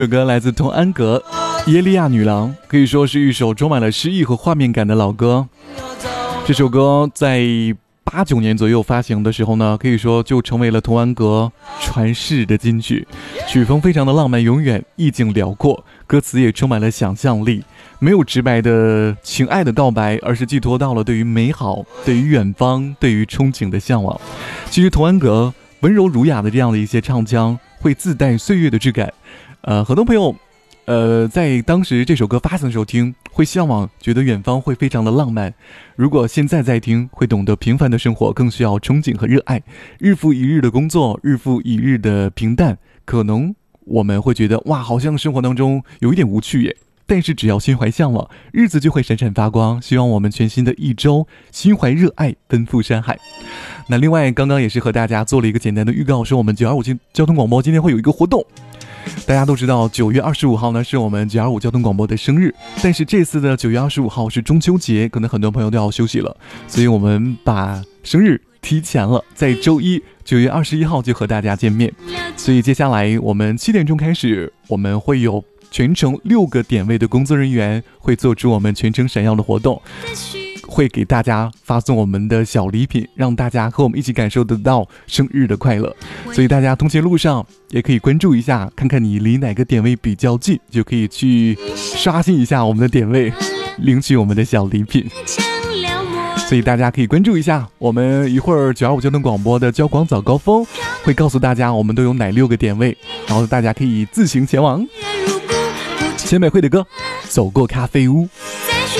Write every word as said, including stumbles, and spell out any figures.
这歌来自童安格《耶利亚女郎》，可以说是一首充满了诗意和画面感的老歌。这首歌在八九年左右发行的时候呢，可以说就成为了童安格传世的金曲。曲风非常的浪漫永远，意境辽阔，歌词也充满了想象力，没有直白的情爱的告白，而是寄托到了对于美好、对于远方、对于憧憬的向往。其实童安格温柔儒雅的这样的一些唱腔，会自带岁月的质感。呃，很多朋友呃，在当时这首歌发行的时候听，会向往，觉得远方会非常的浪漫。如果现在在听，会懂得平凡的生活更需要憧憬和热爱。日复一日的工作，日复一日的平淡，可能我们会觉得哇，好像生活当中有一点无趣耶。但是只要心怀向往，日子就会闪闪发光。希望我们全新的一周，心怀热爱，奔赴山海。那另外，刚刚也是和大家做了一个简单的预告，说我们九二五交通广播今天会有一个活动。大家都知道九月二十五号呢是我们九二五交通广播的生日，但是这次的九月二十五号是中秋节，可能很多朋友都要休息了，所以我们把生日提前了，在周一九月二十一号就和大家见面。所以接下来我们七点钟开始，我们会有全程六个点位的工作人员会做出我们全程闪耀的活动，会给大家发送我们的小礼品，让大家和我们一起感受得到生日的快乐。所以大家通勤路上也可以关注一下，看看你离哪个点位比较近，就可以去刷新一下我们的点位，领取我们的小礼品。所以大家可以关注一下，我们一会儿九二五交通广播的交广早高峰会告诉大家我们都有哪六个点位，然后大家可以自行前往。千百惠的歌，走过咖啡屋。